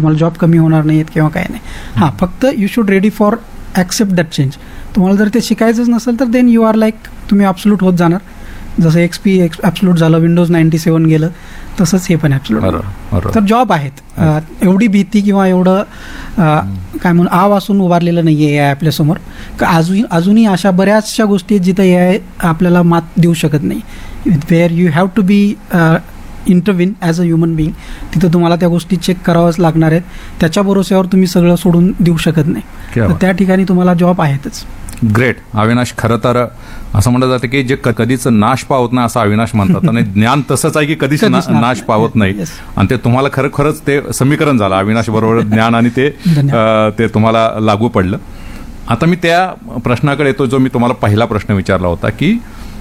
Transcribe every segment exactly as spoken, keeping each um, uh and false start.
तुम्हाला जॉब कमी होणार नाहीत किंवा काय नाही. हां, फक्त you should ready for accept that change. तुम्हाला जर ते शिकायचंच नसेल तर देन यू आर लाईक तुम्ही ॲब्सोल्यूट होत जाणार. जसं एक्स पी एक्स ॲब्सोल्यूट झालं, विंडोज नाईन्टी सेवन गेलं, तसंच हे पण ॲब्सोल्यूट. तर जॉब आहेत, एवढी भीती किंवा एवढं काय म्हणून आव असून उभारलेलं नाही आहे ए आय आपल्यासमोर. अजून अजूनही अशा बऱ्याचशा गोष्टी आहेत जिथं ए आय आपल्याला मात देऊ शकत नाही. Where you have to be इंटरव्हिन as a human being. तिथं तुम्हाला त्या गोष्टी चेक कराव्याच लागणार आहेत. त्याच्या भरोश्यावर तुम्ही सगळं सोडून देऊ शकत नाही. तर त्या ठिकाणी तुम्हाला जॉब आहेतच. ग्रेट अविनाश. खरं तर असं म्हणलं जातं की जे कधीच नाश पावत नाही असं अविनाश म्हणतात, आणि ज्ञान तसंच आहे की कधीच नाश पावत नाही. आणि ते तुम्हाला खरं खरंच ते समीकरण झालं अविनाश बरोबर ज्ञान, आणि ते ते तुम्हाला लागू पडलं. आता मी त्या प्रश्नाकडे येतो जो मी तुम्हाला पहिला प्रश्न विचारला होता, की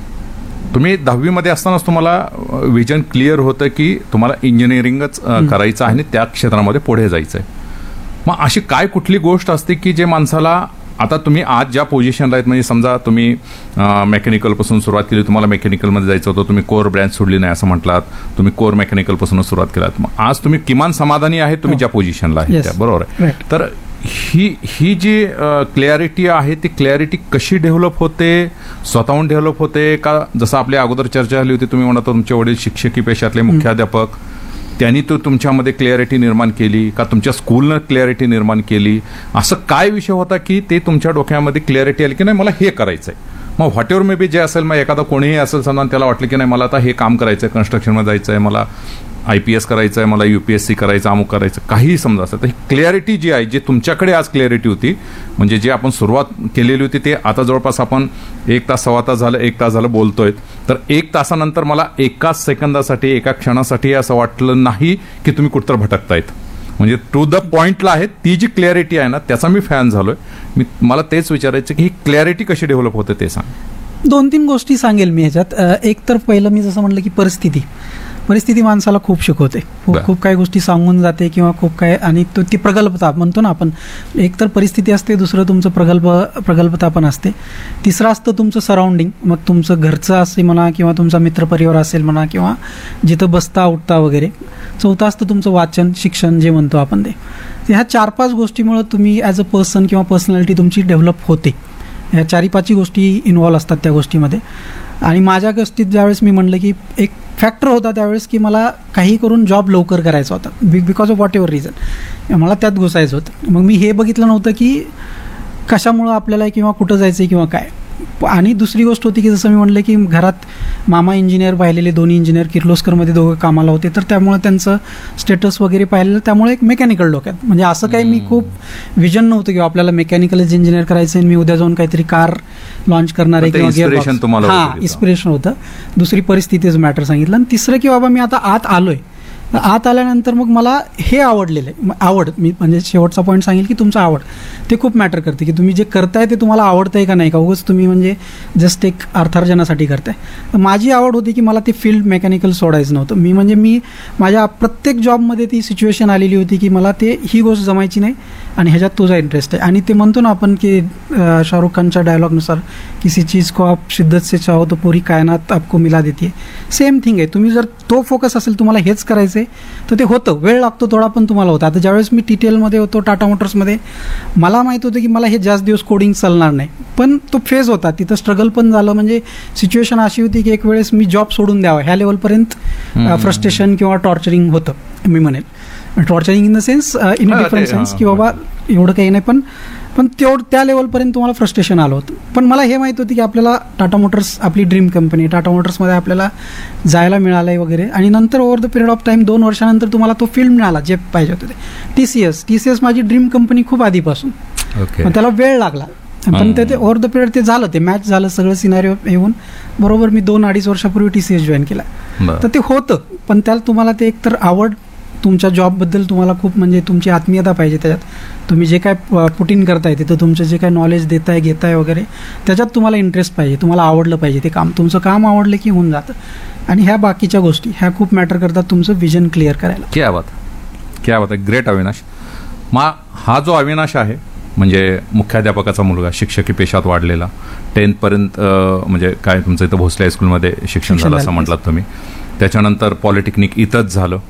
तुम्ही दहावीमध्ये असतानाच तुम्हाला विजन क्लिअर होतं की तुम्हाला इंजिनिअरिंगच करायचं आहे आणि त्या क्षेत्रामध्ये पुढे जायचं आहे. मग अशी काय कुठली गोष्ट असते की जे माणसाला, आता तुम्ही आज ज्या पोझिशनला आहेत, म्हणजे समजा तुम्ही मेकॅनिकलपासून सुरुवात केली, तुम्हाला मेकॅनिकलमध्ये जायचं होतं, तुम्ही कोर ब्रँच सोडली नाही असं म्हटलात, तुम्ही कोर मेकॅनिकलपासूनच सुरुवात केलात, मग आज तुम्ही किमान समाधानी आहे तुम्ही ज्या पोझिशनला आहे त्या, बरोबर आहे. तर ही ही जी क्लॅरिटी आहे ती क्लॅरिटी कशी डेव्हलप होते? स्वतःहून डेव्हलप होते का जसं आपल्या अगोदर चर्चा झाली होती, तुम्ही म्हणता तुमचे वडील शिक्षकी पेशातले मुख्याध्यापक, त्यांनी तो तुमच्यामध्ये क्लॅरिटी निर्माण केली का तुमच्या स्कूलनं क्लॅरिटी निर्माण केली? असं काय विषय होता की ते तुमच्या डोक्यामध्ये क्लॅरिटी आली की नाही मला हे करायचं आहे? मग what ever may B J असेल, मग एखादा कोणीही असेल समजा त्याला वाटलं की नाही मला आता हे काम करायचं आहे, कन्स्ट्रक्शनमध्ये जायचं आहे, मला आय पी एस करायचं आहे, मला युपीएससी करायचं, अमुक करायचं, काहीही समजा असेल, तर ही क्लॅरिटी जी आहे, जी तुमच्याकडे आज क्लॅरिटी होती, म्हणजे जे आपण सुरुवात केलेली होती ते आता जवळपास आपण एक तास सव्वा तास झालं एक तास झालं बोलतोय, तर एक तासानंतर मला एकाच सेकंदासाठी एका क्षणासाठी असं वाटलं नाही की तुम्ही कुठतर भटकतायत, म्हणजे टू द पॉइंटला आहे. ती जी क्लॅरिटी आहे ना त्याचा मी फॅन झालोय. मी मला तेच विचारायचं की ही क्लॅरिटी कशी डेव्हलप होते ते सांग. दोन तीन गोष्टी सांगेल मी ह्याच्यात. एक तर पहिलं मी जसं म्हटलं की परिस्थिती परिस्थिती माणसाला खूप शिकवते, खूप खूप काही गोष्टी सांगून जाते किंवा खूप काय, आणि तो ती प्रगल्भता म्हणतो ना आपण, एक तर परिस्थिती असते, दुसरं तुमचं प्रगल्भ प्रगल्भता पण असते, तिसरं असतं तुमचं सराउंडिंग, मग तुमचं घरचं असेल म्हणा किंवा तुमचा मित्रपरिवार असेल म्हणा किंवा जिथं बसता उठता वगैरे, चौथं असतं तुमचं वाचन शिक्षण जे म्हणतो आपण ते. ह्या चार पाच गोष्टीमुळं तुम्ही ॲज अ पर्सन किंवा पर्सनॅलिटी तुमची डेव्हलप होते. ह्या चारी पाचही गोष्टी इन्व्हॉल्व असतात त्या गोष्टीमध्ये. आणि माझ्या गोष्टीत ज्यावेळेस मी म्हणलं की एक फॅक्टर होता त्यावेळेस की मला काही करून जॉब लवकर करायचा होता, big because of what ever reason मला त्यात घुसायचं होतं. मग मी हे बघितलं नव्हतं की कशामुळं आपल्याला किंवा कुठं जायचं आहे किंवा काय. आणि दुसरी गोष्ट होती की जसं मी म्हणलं की घरात मामा इंजिनियर पाहिलेले, दोन्ही इंजिनियर किर्लोस्करमध्ये दोघं कामाला होते, तर त्यामुळे त्यांचं स्टेटस वगैरे पाहिलेलं, त्यामुळे एक मेकॅनिकल डोक्यात, म्हणजे असं काही मी खूप विजन नव्हतं की आपल्याला मेकॅनिकलच इंजिनियर करायचं आहे, मी उद्या जाऊन काहीतरी कार लॉन्च करणार आहे किंवा गिअरबॉक्स. हां, इन्स्पिरेशन होतं. दुसरी परिस्थितीच मॅटर सांगितलं. आणि तिसरं की बाबा मी आता आत आलोय, आत आल्यानंतर मग मला हे आवडलेलं आहे. आवड, मी म्हणजे शेवटचा पॉईंट सांगेल की तुमचं आवड ते खूप मॅटर करते, की तुम्ही जे करताय ते तुम्हाला आवडतंय का नाही, का उगाच तुम्ही म्हणजे जस्ट एक अर्थार्जनासाठी करताय. माझी आवड होती की मला ते फील्ड मेकॅनिकल सोडायचं नव्हतं. मी म्हणजे मी माझ्या प्रत्येक जॉबमध्ये ती सिच्युएशन आलेली होती की मला ते ही गोष्ट जमायची नाही आणि ह्याच्यात तुझा इंटरेस्ट आहे. आणि ते म्हणतो ना आपण की शाहरुख खानच्या डायलॉगनुसार, किसी चीज को आप शिद्दत से चाहो तो पूरी कायनात आपको मिला देती है. सेम थिंग आहे. तुम्ही जर तो फोकस असेल, तुम्हाला हेच करायचं आहे, तर ते होतं. वेळ लागतो थोडा, पण तुम्हाला होतं. आता ज्यावेळेस मी टी टी एलमध्ये होतो, टाटा मोटर्समध्ये, मला माहीत होतं की मला हे जास्त दिवस कोडिंग चालणार नाही, पण तो फेज होता, तिथं स्ट्रगल पण झालं. म्हणजे सिच्युएशन अशी होती की एक वेळेस मी जॉब सोडून द्यावा ह्या लेवलपर्यंत फ्रस्ट्रेशन किंवा टॉर्चरिंग होतं. मी म्हणेल torturing in the sense, in a different sense, की बाबा एवढं काही नाही, पण पण तेवढं त्या लेवलपर्यंत तुम्हाला फ्रस्ट्रेशन आलं होतं. पण मला हे माहीत होतं की आपल्याला टाटा मोटर्स आपली ड्रीम कंपनी, टाटा मोटर्समध्ये आपल्याला जायला मिळालं आहे वगैरे. आणि नंतर over the period of time, दोन वर्षानंतर तुम्हाला तो फील्ड मिळाला जे पाहिजे होते ते. T C S T C S माझी ड्रीम कंपनी खूप आधीपासून, त्याला वेळ लागला, पण ते ते ओव्हर द पिरियड ते झालं, ते मॅच झालं सगळं सिनारिओ येऊन. बरोबर मी दोन अडीच वर्षापूर्वी टी सी एस जॉईन केला, तर ते होतं. पण त्याला तुम्हाला ते एकतर आवड, तुमच्या जॉबबद्दल तुम्हाला खूप म्हणजे तुमची आत्मीयता पाहिजे त्याच्यात, तुम्ही जे काय पुट इन करताय तिथं तुमचं जे काय नॉलेज देताय घेताय वगैरे, त्याच्यात तुम्हाला इंटरेस्ट पाहिजे, तुम्हाला आवडलं पाहिजे ते काम. तुमचं काम आवडलं की होऊन जातं. आणि ह्या बाकीच्या गोष्टी ह्या खूप मॅटर करतात तुमचं विजन क्लिअर करायला. क्या बात, क्या बात आहे. ग्रेट अविनाश. मा हा जो अविनाश आहे म्हणजे मुख्याध्यापकाचा मुलगा, शिक्षकी पेशात वाढलेला, टेन्थपर्यंत म्हणजे काय तुमचं इथं भोसले हायस्कूलमध्ये शिक्षण झालं असं म्हटलात तुम्ही, त्याच्यानंतर पॉलिटेक्निक इथंच झालं,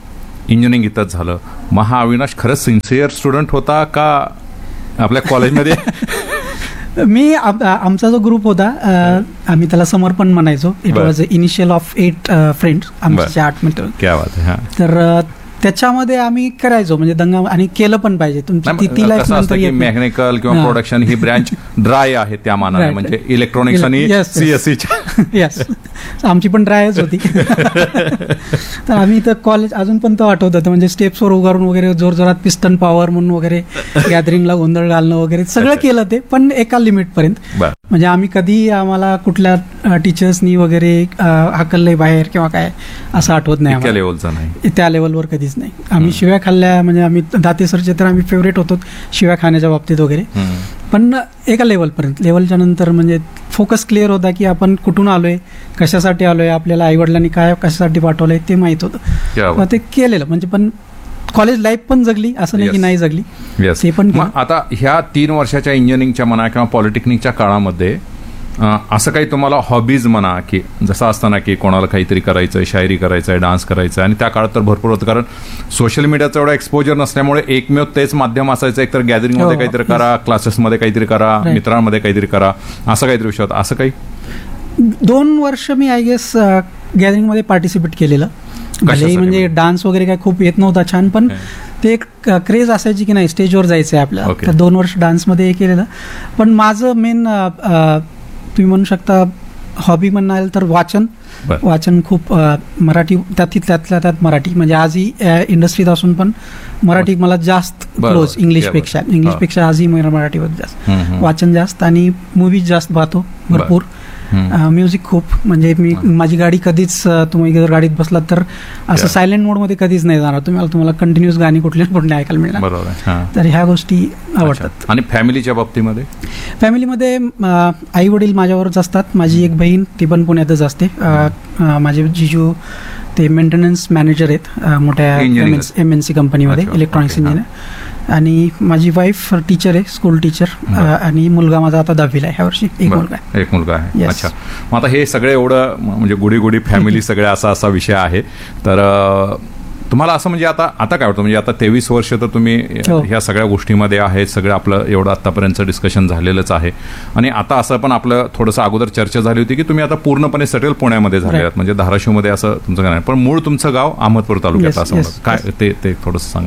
इंजिनिअरिंग इथंच झालं. मग हा अविनाश खरंच सिन्सिअर स्टुडंट होता का आपल्या कॉलेजमध्ये? मी आमचा जो ग्रुप होता आम्ही त्याला समर्पण म्हणायचो. It was initial of eight friends आमचे आठ मित्र. क्या बात आहे. तर त्याच्यामध्ये आम्ही करायचो म्हणजे दंगा आणि केलं पण पाहिजे. तुमची ती लाईफ मेकॅनिकल किंवा प्रोडक्शन ही ब्रँच ड्राय आहे त्या मानाने, म्हणजे इलेक्ट्रॉनिक्स आणि सीएससी. यस, आमची पण ड्रायच होती. तर आम्ही तर कॉलेज अजून पण तो आठवत होतं म्हणजे स्टेप्सवर उभारून वगैरे जोर जोरात पिस्टन पॉवर म्हणून वगैरे गॅदरिंगला गोंधळ घालणं वगैरे सगळं केलं ते, पण एका लिमिटपर्यंत. म्हणजे आम्ही कधी आम्हाला कुठल्या टीचर्सनी वगैरे हाकललंय बाहेर किंवा काय असं आठवत नाही. त्या लेवलवर कधीच नाही. आम्ही शिव्या खाल्ल्या म्हणजे आम्ही दाते सरचे तर आम्ही फेवरेट होतो शिव्या खाण्याच्या बाबतीत वगैरे, पण एका लेवलपर्यंत. लेवलच्या नंतर म्हणजे फोकस क्लिअर होता की आपण कुठून आलोय, कशासाठी आलोय, आपल्याला आईवडिलांनी काय कशासाठी पाठवलंय ते माहित होतं, ते केलेलं. म्हणजे पण कॉलेज लाईफ पण जगली, असं नाही की नाही जगली, ते पण. आता ह्या तीन वर्षाच्या इंजिनिअरिंगच्या म्हणा किंवा पॉलिटेक्निकच्या काळामध्ये असं काही तुम्हाला हॉबीज म्हणा की जसं असताना की कोणाला काहीतरी करायचंय, शायरी करायचंय, डान्स करायचं, आणि त्या काळात तर भरपूर होतं कारण सोशल मीडियाचं एवढं एक्सपोजर नसल्यामुळे एकमेव तेच माध्यम असायचं, एकतर गॅदरिंगमध्ये काहीतरी करा, क्लासेसमध्ये काहीतरी करा, मित्रांमध्ये काहीतरी करा, असं काहीतरी विषय होता. असं काही दोन वर्ष मी आय गेस गॅदरिंगमध्ये पार्टिसिपेट केलेलं. म्हणजे डान्स वगैरे काय खूप येत नव्हता छान, पण ते एक क्रेज असायची की नाही स्टेजवर जायचंय आपल्याला. तर दोन वर्ष डान्समध्ये हे केलेलं. पण माझं मेन तुम्ही म्हणू शकता हॉबी म्हणाल तर वाचन. वाचन खूप मराठी, त्यात त्यातल्या त्यात मराठी. म्हणजे आजही इंडस्ट्रीत असून पण मराठी मला जास्त क्लोज इंग्लिशपेक्षा इंग्लिशपेक्षा आजही मराठीवर जास्त वाचन जास्त, आणि मूवीज जास्त पाहतो भरपूर. म्युझिक खूप, म्हणजे मी माझी गाडी कधीच, तुम्ही जर गाडीत बसलात तर असं सायलेंट मोडमध्ये कधीच नाही जाणार तुम्हाला, तुम्हाला कंटिन्युअस गाणी कुठल्या कुठल्या ऐकायला मिळणार. तर ह्या गोष्टी आवडतात. आणि फॅमिलीच्या बाबतीमध्ये? फॅमिलीमध्ये आई वडील माझ्यावरच असतात. माझी एक बहीण ती पण पुण्यातच असते. माझे जिजू ते मेंटेनन्स मॅनेजर आहेत मोठ्या एम एन सी कंपनीमध्ये, इलेक्ट्रॉनिक्स इंजिनियर. आणि माझी वाईफ टीचर आहे, स्कूल टीचर. आणि मुलगा माझा आता दहावीला आहे ह्या वर्षी. एक मुलगा आहे. एक मुलगा आहे. अच्छा. मग आता हे सगळे एवढं म्हणजे गुडी गुडी फॅमिली सगळे असा असा विषय आहे. तर तुम्हाला असं म्हणजे आता आता काय वाटतं, म्हणजे आता तेवीस वर्ष तर तुम्ही ह्या सगळ्या गोष्टीमध्ये आहेत, सगळं आपलं एवढं आतापर्यंतचं डिस्कशन झालेलंच आहे. आणि आता असं पण आपलं थोडंसं अगोदर चर्चा झाली होती की तुम्ही आता पूर्णपणे सेटल पुण्यामध्ये झाले आहात, म्हणजे धाराशिवमध्ये असं तुमचं काय, पण मूळ तुमचं गाव अहमदपूर तालुक्यात असं म्हणतात काय, ते ते थोडंसं सांगा.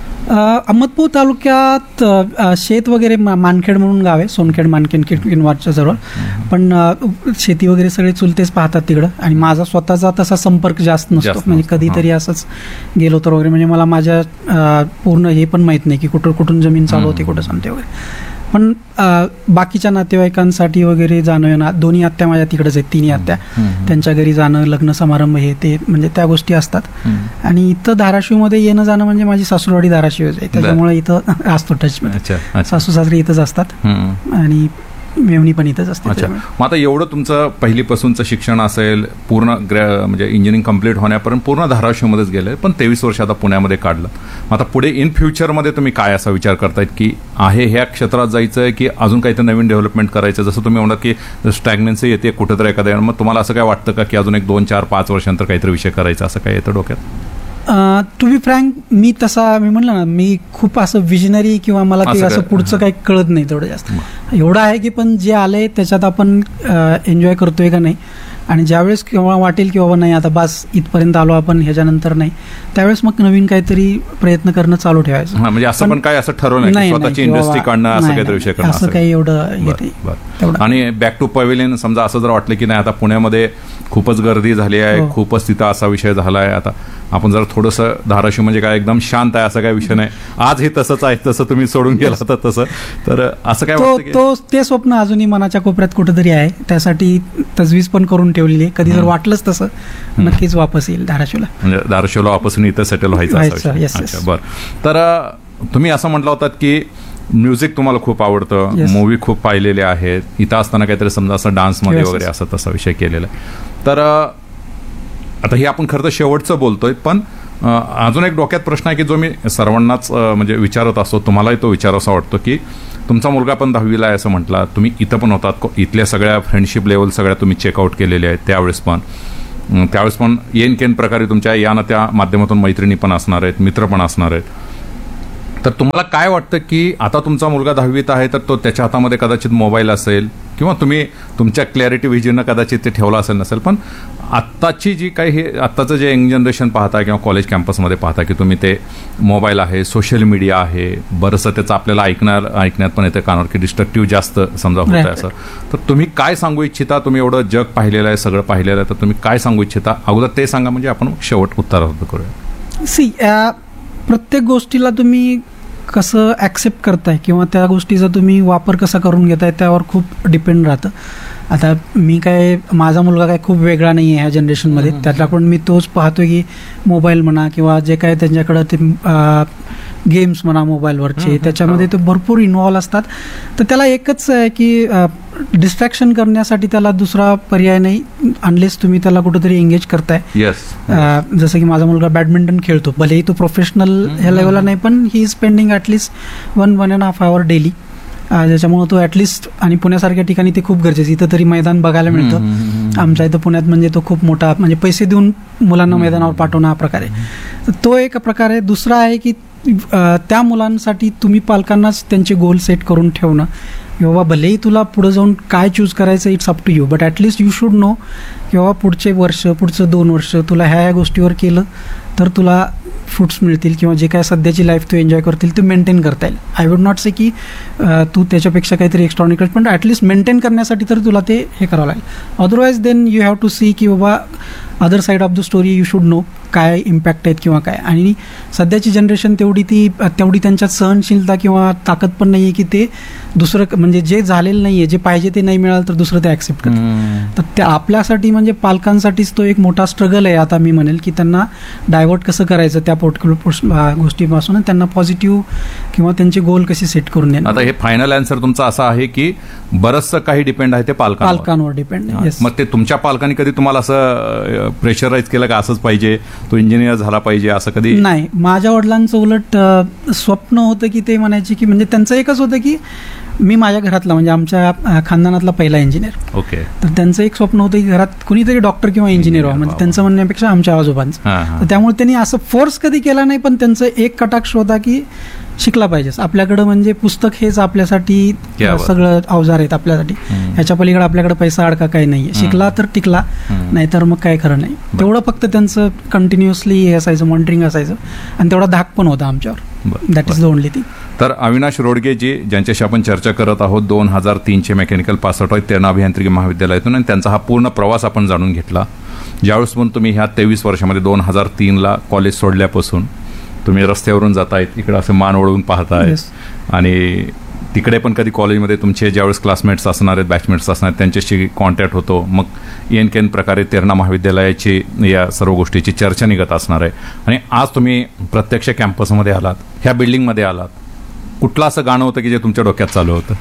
अहमदपूर तालुक्यात शेत वगैरे मानखेड म्हणून गाव आहे, सोनखेड मानखेड किनवाडच्या जवळ. पण शेती वगैरे सगळे चुलतेच पाहतात तिकडं. आणि माझा स्वतःचा तसा संपर्क जास्त नसतो, म्हणजे कधीतरी असंच गेलो तर वगैरे. म्हणजे मला माझ्या पूर्ण हे पण माहित नाही की कुठं कुठून जमीन चालू होते, कुठं सांगते वगैरे. पण बाकीच्या नातेवाईकांसाठी वगैरे जाणं येणं, दोन्ही आत्या माझ्या तिकडेच आहेत, तिन्ही आत्या, त्यांच्या घरी जाणं, लग्न समारंभ हे ते म्हणजे त्या गोष्टी असतात. आणि इथं धाराशिवमध्ये येणं जाणं म्हणजे माझी सासूरवाडी धाराशिवच आहे, त्याच्यामुळे इथं असतो टच. सासू सासरी इथंच असतात आणि मेवणी पण इथंच असते. अच्छा. मग आता एवढं तुमचं पहिलीपासूनचं शिक्षण असेल, पूर्ण म्हणजे इंजिनिअरिंग कम्प्लीट होण्यापर्यंत पूर्ण धाराशिवमध्येच गेले, पण तेवीस वर्ष आता पुण्यामध्ये काढलं. मग आता पुढे इन फ्युचरमध्ये तुम्ही काय असा विचार करतायत की आहे ह्या क्षेत्रात जायचं की अजून काहीतरी नवीन डेव्हलपमेंट करायचं? जसं तुम्ही म्हणत की स्टॅग्नन्सी येते कुठेतरी एखाद्या, मग तुम्हाला असं काय वाटतं का की अजून एक दोन चार पाच वर्षांतर काहीतरी विषय करायचा, असं काय येतं डोक्यात? टू बी फ्रँक, मी तसा मी म्हणलं ना, मी खूप असं विजनरी किंवा मला ते असं पुढचं काही कळत नाही तेवढं जास्त. एवढं आहे की पण जे आलंय त्याच्यात आपण एन्जॉय करतोय का नाही, आणि ज्यावेळेस किंवा वाटेल की बाबा नाही आता बस इथपर्यंत आलो आपण, ह्याच्यानंतर नाही, त्यावेळेस मग नवीन काहीतरी प्रयत्न करणं चालू ठेवायचं. म्हणजे असं पण काय असं ठरवलं नाही स्वतःची इंडस्ट्री काढणं, असं काहीतरी विषय करणं, असं काही एवढं. आणि बॅक टू पवेलियन समजा असं जर वाटलं की नाही आता पुण्यामध्ये खूपच गर्दी झाली आहे, खूपच तिथं असा विषय झाला आहे, आता आपण जर थोडंसं धाराशिव म्हणजे काय एकदम शांत आहे असं काही विषय नाही, आज हे तसंच आहे, तसं तुम्ही सोडून गेला तर तसं, तर असं काय तो ते स्वप्न अजूनही मनाच्या कोपऱ्यात कुठेतरी आहे, त्यासाठी तजवीज पण करून ठेवली आहे. कधी जर वाटलंच तसं नक्कीच वापस येईल धाराशिवला, म्हणजे धाराशिवला वापस इथं सेटल व्हायचं. बरं, तर तुम्ही असं म्हटलं होतात की म्युझिक तुम्हाला खूप आवडतं, मूवी खूप पाहिलेले आहेत, इथं असताना काहीतरी समजा असं डान्समध्ये वगैरे असं तसा विषय केलेला आहे. तर आता हे आपण खरं तर शेवटचं बोलतोय, पण अजून एक डोक्यात प्रश्न आहे की जो मी सर्वांनाच म्हणजे विचारत असतो, तुम्हालाही तो विचारासा वाटतो की तुमचा मुलगा पण दहावीला आहे असं म्हटला, तुम्ही इथं पण होतात, इथल्या सगळ्या फ्रेंडशिप लेवल सगळ्या तुम्ही चेकआउट केलेल्या आहेत त्यावेळेस पण, अं, त्यावेळेस पण येन केन प्रकारे तुमच्या या ना त्या माध्यमातून मैत्रिणी पण असणार आहेत, मित्र पण असणार आहेत. तर तुम्हाला काय वाटतं की आता तुमचा मुलगा दहावीत आहे तर तो त्याच्या हातामध्ये कदाचित मोबाईल असेल किंवा तुम्ही तुमच्या क्लॅरिटी व्हिजननं कदाचित ते ठेवला असेल नसेल, पण आत्ताची जी काही हे आत्ताचं जे यंग जनरेशन पाहता किंवा कॉलेज कॅम्पसमध्ये पाहता की तुम्ही ते मोबाईल आहे, सोशल मीडिया आहे, बरंचसं त्याचं आपल्याला ऐकणार ऐकण्यात पण येतं कानावर की डिस्ट्रक्टिव्ह जास्त समजा होत आहे असं, तर तुम्ही काय सांगू इच्छिता? तुम्ही एवढं जग पाहिलेलं आहे, सगळं पाहिलेलं आहे, तर तुम्ही काय सांगू इच्छिता? अगोदर ते सांगा म्हणजे आपण शेवट उत्तरार्थ करूया. सी प्रत्येक गोष्टीला तुम्ही कसं ॲक्सेप्ट करताय किंवा त्या गोष्टीचा तुम्ही वापर कसा करून घेताय त्यावर खूप डिपेंड राहतं. आता मी काय, माझा मुलगा काय खूप वेगळा नाही आहे ह्या जनरेशनमध्ये, त्याच्याकडून मी तोच पाहतोय की मोबाईल म्हणा किंवा जे काय त्यांच्याकडं ते गेम्स म्हणा मोबाईलवरचे, त्याच्यामध्ये ते भरपूर इन्व्हॉल्व असतात. तर त्याला एकच आहे की डिस्ट्रॅक्शन करण्यासाठी त्याला दुसरा पर्याय नाही अनलेस तुम्ही त्याला कुठेतरी एंगेज करताय. येस, जसं की माझा मुलगा बॅडमिंटन खेळतो, भलेही तो प्रोफेशनल ह्या लेवलला नाही, पण he is spending at least one one and half hour daily, ज्याच्यामुळे तो ॲटलिस्ट, आणि पुण्यासारख्या ठिकाणी ते खूप गरजेचं, इथं तरी मैदान बघायला मिळतं आमच्या इथं पुण्यात, म्हणजे तो खूप मोठा, म्हणजे पैसे देऊन मुलांना मैदानावर पाठवणं हा प्रकार आहे. तर तो एक प्रकार आहे. दुसरा आहे की त्या मुलांसाठी तुम्ही पालकांनाच त्यांचे गोल सेट करून ठेवणं, की बाबा भलेही तुला पुढे जाऊन काय चूज करायचं it's up to you, but at least you should know की बाबा पुढचे वर्ष, पुढचं दोन वर्ष तुला ह्या ह्या गोष्टीवर केलं तर तुला फ्रुट्स मिळतील किंवा जे काय सध्याची लाईफ तू एन्जॉय करतील ते मेंटेन करता येईल. आय वुड नॉट से की तू त्याच्यापेक्षा काहीतरी एक्स्ट्रॉनिकल, पण ॲटलिस्ट मेंटेन करण्यासाठी तर तुला ते हे करावं लागेल. Otherwise then you have to C की बाबा other side of the story you should know काय इम्पॅक्ट आहेत किंवा काय. आणि सध्याची जनरेशन तेवढी ती तेवढी त्यांच्यात सहनशीलता किंवा ताकद पण नाही आहे की ते दुसरं, म्हणजे जे झालेलं नाही आहे, जे पाहिजे ते नाही मिळालं तर दुसरं ते ॲक्सेप्ट करतात. तर त्या आपल्यासाठी म्हणजे पालकांसाठीच तो एक मोठा स्ट्रगल आहे. आता मी म्हणेल की त्यांना डायव्हर्ट कसं करायचं त्या पर्टिक्युलर गोष्टीपासून, त्यांना पॉझिटिव्ह किंवा त्यांचे गोल कसे सेट करून देणार. आता हे फायनल आन्सर तुमचा असा आहे की बरंचसं काही डिपेंड आहे ते पालकांवर पालकांवर डिपेंड आहे. मग ते तुमच्या पालकांनी कधी तुम्हाला असं प्रेशराईज केलं का असंच पाहिजे, तो इंजिनियर झाला पाहिजे, असं कधी? नाही, माझ्या वडिलांचं उलट स्वप्न होतं की ते म्हणायचे की, म्हणजे त्यांचं एकच होतं की मी माझ्या घरातला, म्हणजे आमच्या खानदानातला पहिला इंजिनियर. ओके. तर त्यांचं एक स्वप्न होतं की घरात कुणीतरी डॉक्टर किंवा इंजिनियर व्हा, म्हणजे त्यांचं म्हणण्यापेक्षा आमच्या आजोबांचं. तर त्यामुळे त्यांनी असं फोर्स कधी केला नाही, पण त्यांचं एक कटाक्ष होता की शिकला पाहिजेस. आपल्याकडं म्हणजे पुस्तक हेच आपल्यासाठी सगळं अवजार आहेत आपल्यासाठी, ह्याच्या पलीकडे आपल्याकडे पैसा अडका काही नाहीये. शिकला तर टिकला, नाहीतर मग काय खरं नाही. तेवढं फक्त त्यांचं कंटिन्युअसली हे असायचं, मॉनिटरिंग असायचं, आणि तेवढा धाक पण होता आमच्यावर. That is the only thing. तर अविनाश रोडगेजी ज्यांच्याशी आपण चर्चा करत आहोत, दोन हजार तीनचे मेकॅनिकल पासआउट आहेत तेरणा अभियांत्रिकी महाविद्यालयातून, आणि त्यांचा हा पूर्ण प्रवास आपण जाणून घेतला. ज्यावेळेस पण तुम्ही ह्या तेवीस वर्षामध्ये दोन हजार तीनला कॉलेज सोडल्यापासून तुम्ही रस्त्यावरून जातायत, इकडे असं मान वळवून पाहताय, आणि तिकडे पण कधी कॉलेजमध्ये तुमचे ज्यावेळेस क्लासमेट्स असणार आहेत, बॅचमेट्स असणार आहेत, त्यांच्याशी कॉन्टॅक्ट होतो. मग एन केन प्रकारे तेरणा महाविद्यालयाची या सर्व गोष्टीची चर्चा निघत असणार आहे. आणि आज तुम्ही प्रत्यक्ष कॅम्पसमध्ये आलात, ह्या बिल्डिंगमध्ये आलात, कुठलं असं गाणं होतं की जे तुमच्या डोक्यात चालू होतं?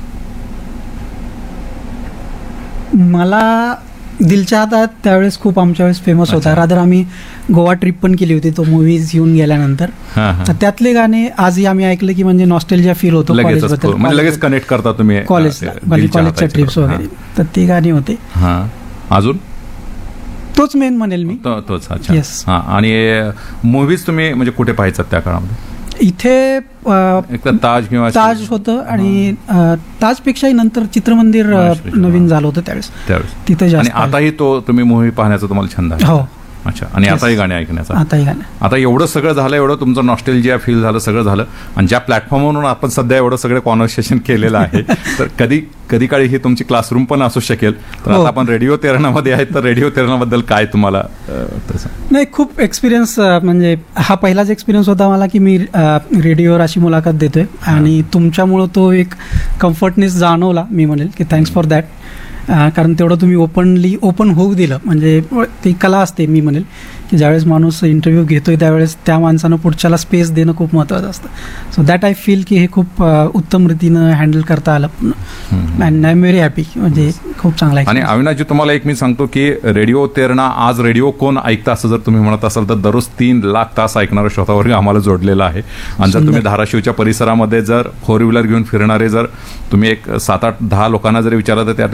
मला दिलच्या हातात त्यावेळेस खूप आमच्या वेळेस फेमस होता. रादर आम्ही गोवा ट्रिप पण केली होती तो मूवीज येऊन गेल्यानंतर. तर त्यातले गाणे आजही आम्ही ऐकलं की म्हणजे नॉस्टॅल्जिया फील होतो कॉलेजबद्दल, म्हणजे लगेच कनेक्ट करता तुम्ही कॉलेजला, कॉलेजच्या ट्रिप्स वगैरे. तर ते गाणी होते. अजून तोच मेन म्हणेल मी, तोच. अच्छा. आणि मूवीज तुम्ही म्हणजे कुठे पाहायचात त्या काळामध्ये? इथे ताज किंवा ताज होतं, आणि ताजपेक्षाही नंतर चित्रमंदिर नवीन झालं होतं त्यावेळेस, त्यावेळेस तिथे जास्त. आणि आताही तो तुम्ही मूवी पाहण्याचा तुम्हाला छंद आहे? हो. अच्छा. आणि आताही गाणे ऐकण्याचा? आताही गाणे. आता एवढं सगळं झालं, एवढं तुमचं नॉस्टॅल्जिया फील झालं, सगळं झालं, आणि ज्या प्लॅटफॉर्मवरून आपण सध्या एवढं सगळं कॉन्व्हर्सेशन केलेलं आहे, तर कधी कधी काळी ही तुमची क्लासरूम पण असू शकेल. तर आता आपण रेडिओ तेरणामध्ये आहेत, तर रेडिओ तेरणाबद्दल काय तुम्हाला? नाही, खूप एक्सपिरियन्स, म्हणजे हा पहिलाच एक्सपिरियन्स होता मला की मी रेडिओवर अशी मुलाखत देतोय, आणि तुमच्यामुळं तो एक कम्फर्टनेस जाणवला. मी म्हणेल की थँक्स फॉर दॅट. कारण तेवढं तुम्ही ओपनली ओपन होऊ दिलं, म्हणजे ती कला असते. मी म्हणेल की ज्यावेळेस माणूस इंटरव्ह्यू घेतोय त्यावेळेस त्या माणसानं पुढच्याला स्पेस देणं खूप महत्त्वाचं असतं. सो दॅट आय फील की हे खूप उत्तम रीतीनं हँडल करता आलं, and I am very happy. म्हणजे खूप चांगला आहे. आणि अविनाशजी, तुम्हाला एक मी सांगतो की रेडिओ तेरणा आज रेडिओ कोण ऐकतं असं जर तुम्ही म्हणत असाल तर दररोज तीन लाख तास ऐकणारा श्रोतावर्ग आम्हाला जोडलेला आहे. आणि जर तुम्ही धाराशिवच्या परिसरामध्ये जर फोर व्हीलर घेऊन फिरणारे जर तुम्ही एक सात आठ दहा लोकांना जरी विचारलं तर त्यातले सगळेजण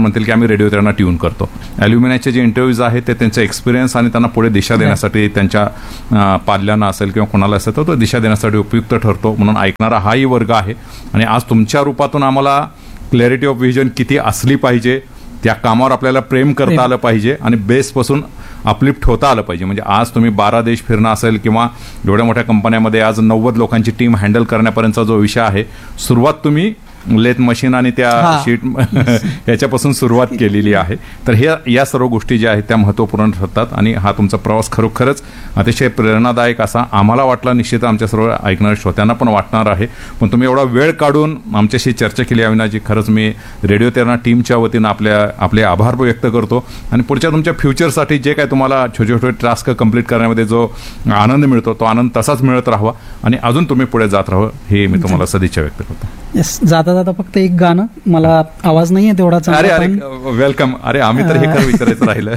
म्हणतील की आम्ही रेडिओ त्यांना ट्यून करतो. अॅल्युमिनायचे जे इंटरव्ह्यूज आहेत ते त्यांचा एक्सपिरियन्स आणि त्यांना पुढे दिशा देण्यासाठी त्यांच्या पाल्यांना असेल किंवा कोणाला असेल तर तो दिशा देण्यासाठी उपयुक्त ठरतो. म्हणून ऐकणारा हाही वर्ग आहे. आणि आज तुमच्या रूपातून आम्हाला क्लॅरिटी ऑफ व्हिजन किती असली पाहिजे, त्या कामावर आपल्याला प्रेम करता आलं पाहिजे आणि बेसपासून अपलिफ्ट होता आलं पाहिजे. म्हणजे आज तुम्ही बारा देश फिरणं असेल किंवा एवढ्या मोठ्या कंपन्यामध्ये आज नव्वद लोकांची टीम हँडल करण्यापर्यंतचा जो विषय आहे, सुरुवात तुम्ही लेथ मशीन आणि त्या शीट याच्यापासून सुरुवात केलेली आहे. तर हे या सर्व गोष्टी ज्या आहेत त्या महत्त्वपूर्ण ठरतात आणि हा तुमचा प्रवास खरोखरच अतिशय प्रेरणादायक असा आम्हाला वाटला, निश्चित आमच्या सर्व ऐकणाऱ्या श्रोत्यांना पण वाटणार आहे. पण तुम्ही एवढा वेळ काढून आमच्याशी चर्चा केली अविनाशजी, खरंच मी रेडिओ तेरणा टीमच्या वतीनं आपल्या आपले आभार व्यक्त करतो. आणि पुढच्या तुमच्या फ्युचरसाठी जे काय तुम्हाला छोटे छोटे टास्क कंप्लीट करण्यामध्ये जो आनंद मिळतो तो आनंद तसाच मिळत राहावा आणि अजून तुम्ही पुढे जात राहावं हे मी तुम्हाला सदिच्छा व्यक्त करतो. येस, जाता जाता फक्त एक गाणं, मला आवाज नाहीये तेवढा अरे अरे वेलकम. अरे आम्ही तर हे खरं विचारायचं राहिलं.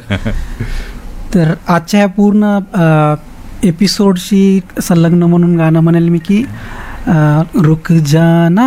तर आजच्या ह्या पूर्ण एपिसोडशी संलग्न म्हणून गाणं म्हणेल मी की रुक जाना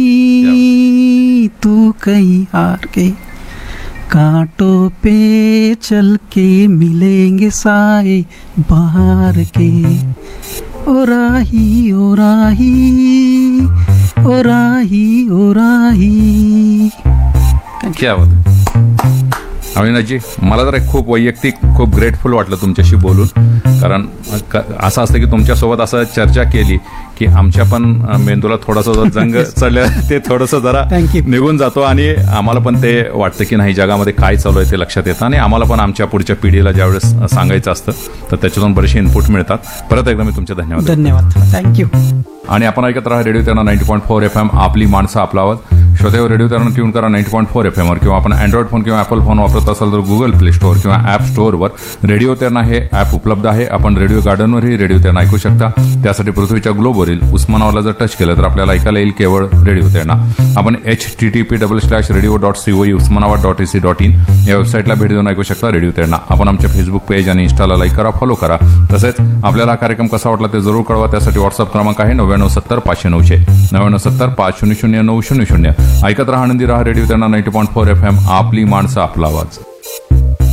नहीं तू कहीं हार के, कांटों पे चल के मिलेंगे साए बाहर के, ओ राही ओ राही ओ राही ओ राही. क्या बात. अविनाशजी, मला जरा खूप वैयक्तिक खूप ग्रेटफुल वाटलं तुमच्याशी बोलून. कारण असं असतं की तुमच्यासोबत असं चर्चा केली की आमच्या पण मेंदूला थोडासा जर जंग चढलं ते थोडंसं जरा निघून जातो आणि आम्हाला पण ते वाटतं की नाही जगामध्ये काय चालू आहे ते लक्षात येतं आणि आम्हाला पण आमच्या पुढच्या पिढीला ज्यावेळेस सांगायचं असतं तर त्याच्यातून बरेचसे इनपुट मिळतात. परत एकदा मी तुमचे धन्यवाद. धन्यवाद, थँक्यू. आणि आपण ऐकत राहा radio Terna ninety point four F M, आपली माणसं आपला आवाज. श्रोतेवर रेडिओ तेरणा ट्यून करा नाईन्टी पॉईंट फोर एफ एमवर किंवा आपण अँड्रॉइड फोन किंवा ॲपल फोन वापरत असाल तर गुगल प्ले स्टोअर किंवा ॲप स्टोअरवर रेडिओ तेरणा हे ॲप उपलब्ध आहे. आपण रेडिओ गार्डनवरही रेडिओ तेरणा ऐकू शकता. त्यासाठी पृथ्वीच्या ग्लोबवरील उस्मानाबादला जर टच केलं तर आपल्याला ऐकायला येईल केवळ रेडिओ तेरणा. आपण H T T P double slash radio dot COE Osmanabad dot AC dot in या वेबसाईटला भेट देऊन ऐकू शकता रेडिओ तेरणा. आपण आमच्या फेसबुक पेज आणि इन्स्टाला लाईक करा, फॉलो करा. तसेच आपल्याला हा कार्यक्रम कसा वाटला ते जरूर कळवा. त्यासाठी व्हॉट्सअप क्रमांक आहे नव्याण्णव सत्तर पाचशे नऊशे नव्याण्णव सत्तर पाच शून्य शून्य नऊ शून्य शून्य. ऐकत राहा आनंदी राहा radio Terna ninety point four F M, आपली माणसं आपला आवाज.